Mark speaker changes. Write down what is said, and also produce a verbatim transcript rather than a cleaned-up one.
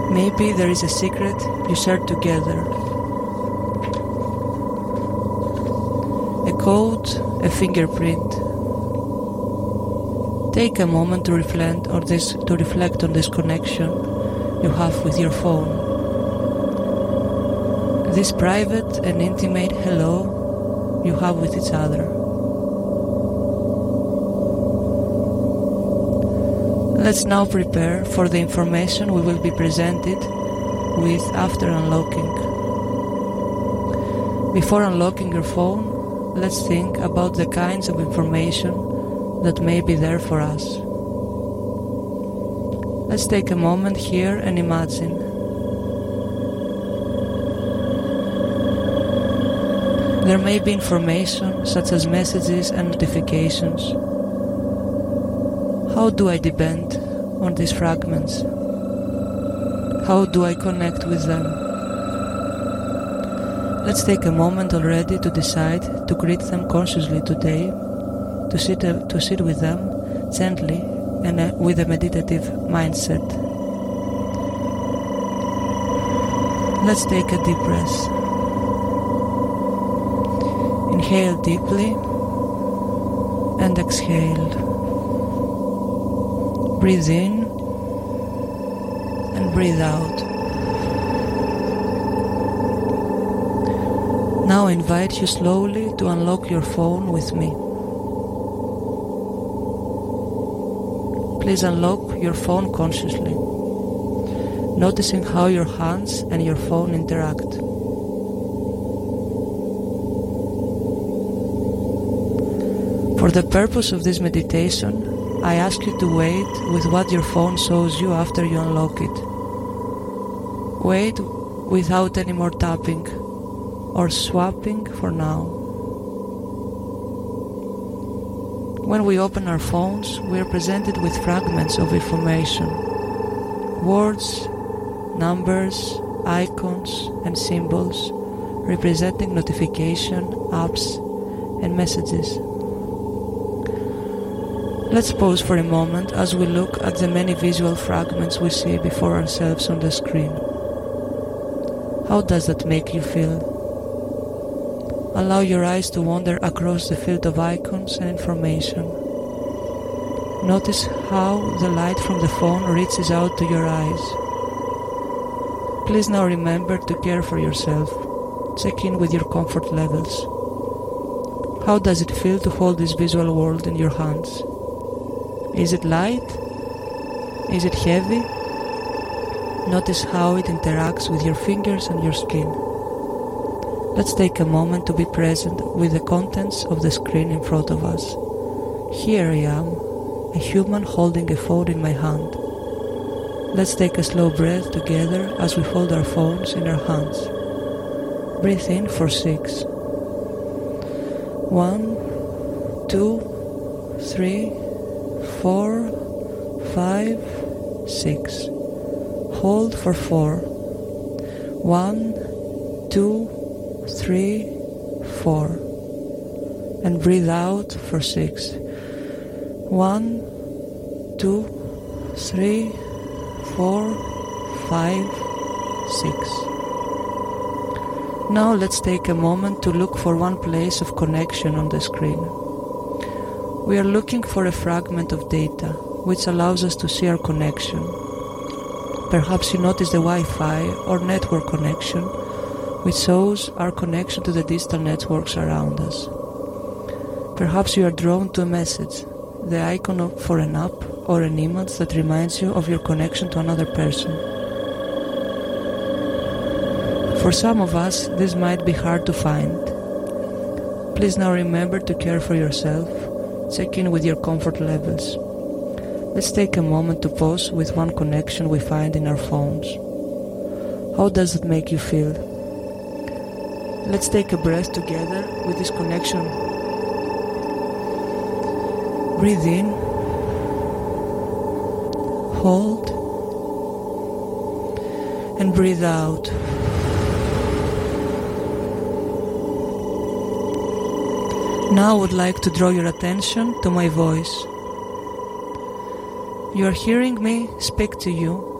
Speaker 1: Maybe there is a secret you share together. A code, a fingerprint. Take a moment to reflect on this, to reflect on this connection you have with your phone. This private and intimate hello you have with each other. Let's now prepare for the information we will be presented with after unlocking. Before unlocking your phone, let's think about the kinds of information that may be there for us. Let's take a moment here and imagine. There may be information such as messages and notifications. How do I depend on these fragments? How do I connect with them? Let's take a moment already to decide to greet them consciously today, to sit, uh, to sit with them gently and uh, with a meditative mindset. Let's take a deep breath. Inhale deeply and exhale. Breathe in and breathe out. Now I invite you slowly to unlock your phone with me. Please unlock your phone consciously, noticing how your hands and your phone interact. For the purpose of this meditation, I ask you to wait with what your phone shows you after you unlock it. Wait without any more tapping or swapping for now. When we open our phones, we are presented with fragments of information. Words, numbers, icons, and symbols representing notification, apps, and messages. Let's pause for a moment as we look at the many visual fragments we see before ourselves on the screen. How does that make you feel? Allow your eyes to wander across the field of icons and information. Notice how the light from the phone reaches out to your eyes. Please now remember to care for yourself. Check in with your comfort levels. How does it feel to hold this visual world in your hands? Is it light? Is it heavy? Notice how it interacts with your fingers and your skin. Let's take a moment to be present with the contents of the screen in front of us. Here I am, a human holding a phone in my hand. Let's take a slow breath together as we hold our phones in our hands. Breathe in for six. One, two, three, four, five, six. Hold for four. One, two, three, four. And breathe out for six. One, two, three, four, five, six. Now let's take a moment to look for one place of connection on the screen. We are looking for a fragment of data which allows us to see our connection. Perhaps you notice the Wi-Fi or network connection which shows our connection to the digital networks around us. Perhaps you are drawn to a message, the icon of, for an app or an image that reminds you of your connection to another person. For some of us, this might be hard to find. Please now remember to care for yourself. Check in with your comfort levels. Let's take a moment to pause with one connection we find in our phones. How does it make you feel? Let's take a breath together with this connection. Breathe in, hold, and breathe out. Now I would like to draw your attention to my voice. You are hearing me speak to you